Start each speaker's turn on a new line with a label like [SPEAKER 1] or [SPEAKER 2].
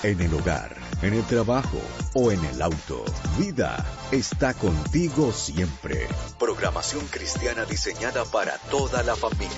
[SPEAKER 1] en el hogar, en el trabajo o en el auto. Vida está contigo siempre. Programación cristiana diseñada para toda la familia.